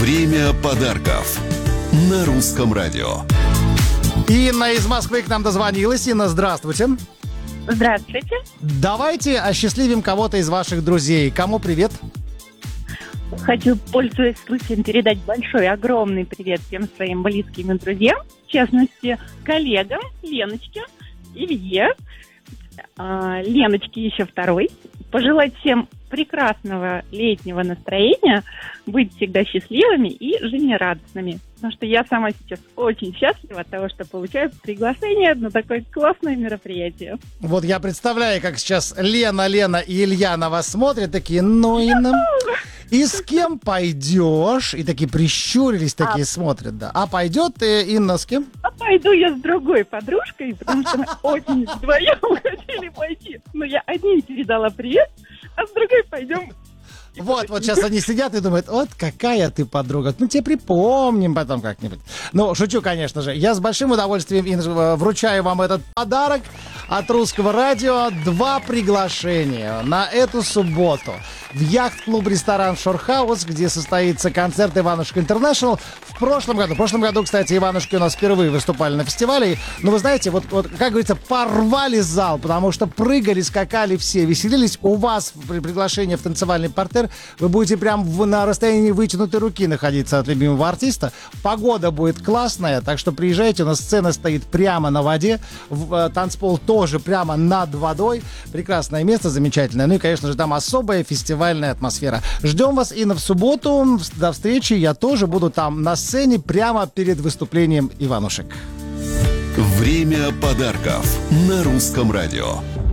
Время подарков на Русском радио. Инна из Москвы к нам дозвонилась. Инна, здравствуйте. Здравствуйте. Давайте осчастливим кого-то из ваших друзей. Кому привет? Хочу, пользуясь случаем, передать большой, огромный привет всем своим близким и друзьям. В частности, коллегам Леночке, Илье, Леночке еще второй. Пожелать всем прекрасного летнего настроения, быть всегда счастливыми и жизнерадостными. Потому что я сама сейчас очень счастлива от того, что получаю приглашение на такое классное мероприятие. Вот я представляю, как сейчас Лена и Илья на вас смотрят, такие, ну, Инна, и с кем пойдешь? И такие прищурились, такие смотрят, да. А пойдет Инна с кем? А пойду я с другой подружкой, потому что мы очень вдвоем хотели пойти. Но я одним передала привет, а с другой пойдем. Вот сейчас они сидят и думают, вот какая ты подруга. Ну, тебе припомним потом как-нибудь. Ну, шучу, конечно же. Я с большим удовольствием вручаю вам этот подарок от Русского радио. 2 приглашения на эту субботу в яхт-клуб-ресторан «Шорхаус», где состоится концерт «Иванушка Интернешнл». В прошлом году, кстати, Иванушки у нас впервые выступали на фестивале. Но вы знаете, вот как говорится, порвали зал, потому что прыгали, скакали все, веселились. У вас приглашение в танцевальный партер. Вы будете прям на расстоянии вытянутой руки находиться от любимого артиста. Погода будет классная, так что приезжайте. У нас сцена стоит прямо на воде. Танцпол тоже прямо над водой. Прекрасное место, замечательное. Ну и, конечно же, там особая фестивальная атмосфера. Ждем вас, Инна, в субботу. До встречи. Я тоже буду там на сцене прямо перед выступлением Иванушек. Время подарков на Русском радио.